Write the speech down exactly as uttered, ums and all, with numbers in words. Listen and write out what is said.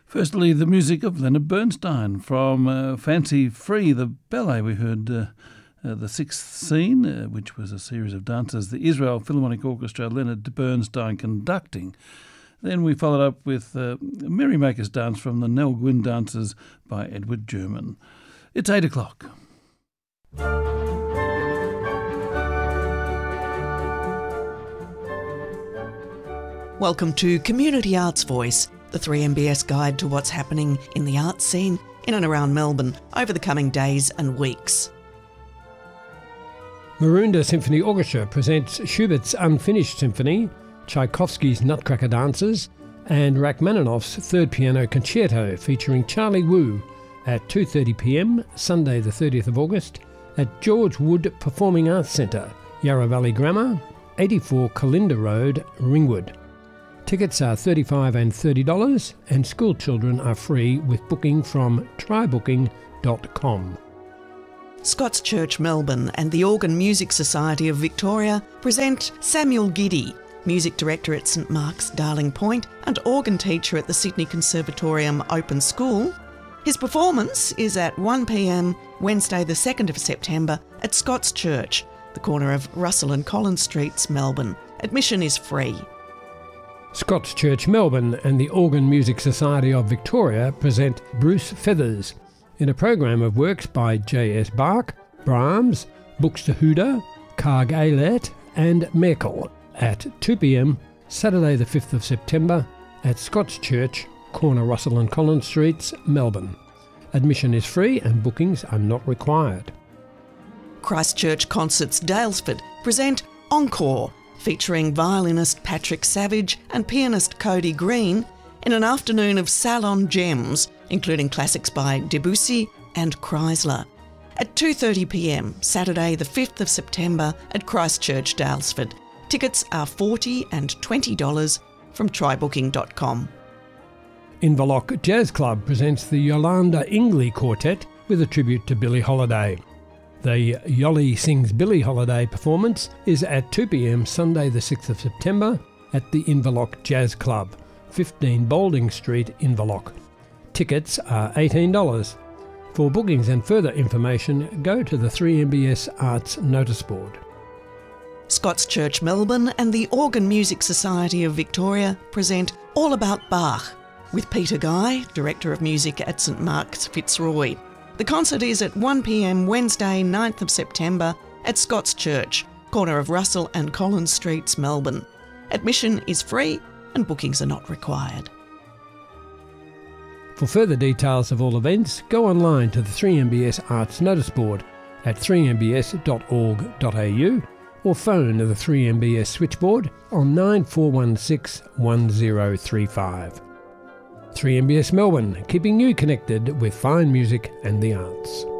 Firstly, the music of Leonard Bernstein from uh, Fancy Free, the ballet. We heard uh, uh, the sixth scene, uh, which was a series of dances, the Israel Philharmonic Orchestra, Leonard Bernstein conducting. Then we followed up with uh, Merrymaker's Dance from the Nell Gwyn Dances by Edward German. It's eight o'clock. Welcome to Community Arts Voice, the three M B S guide to what's happening in the arts scene in and around Melbourne over the coming days and weeks. Maroondah Symphony Orchestra presents Schubert's Unfinished Symphony, Tchaikovsky's Nutcracker Dances, and Rachmaninoff's Third Piano Concerto featuring Charlie Wu at two thirty p m Sunday the thirtieth of August at George Wood Performing Arts Centre, Yarra Valley Grammar, eighty-four Kalinda Road, Ringwood. Tickets are thirty-five dollars and thirty dollars and school children are free with booking from try booking dot com. Scots Church Melbourne and the Organ Music Society of Victoria present Samuel Giddy, Music Director at St Mark's Darling Point and organ teacher at the Sydney Conservatorium Open School. His performance is at one p m Wednesday the second of September at Scots Church, the corner of Russell and Collins Streets, Melbourne. Admission is free. Scots Church Melbourne and the Organ Music Society of Victoria present Bruce Feathers in a program of works by J S Bach, Brahms, Buxtehude, Karg Eilert and Merkel at two p m Saturday the fifth of September at Scots Church, corner Russell and Collins Streets, Melbourne. Admission is free and bookings are not required. Christchurch Concerts Daylesford present Encore, featuring violinist Patrick Savage and pianist Cody Green in an afternoon of salon gems, including classics by Debussy and Chrysler. At two thirty p m Saturday the fifth of September at Christchurch Daylesford. Tickets are forty dollars and twenty dollars from try booking dot com. Inverloch Jazz Club presents the Yolanda Ingley Quartet with a tribute to Billie Holiday. The Yoli Sings Billie Holiday performance is at two p m Sunday the sixth of September at the Inverloch Jazz Club, fifteen Boulding Street, Inverloch. Tickets are eighteen dollars. For bookings and further information, go to the three M B S Arts notice board. Scots Church Melbourne and the Organ Music Society of Victoria present All About Bach with Peter Guy, Director of Music at St Mark's Fitzroy. The concert is at one p m Wednesday ninth of September at Scots Church, corner of Russell and Collins Streets, Melbourne. Admission is free and bookings are not required. For further details of all events, go online to the three M B S Arts notice board at three m b s dot org dot a u or phone the three M B S switchboard on nine four one six one zero three five. three M B S Melbourne, keeping you connected with fine music and the arts.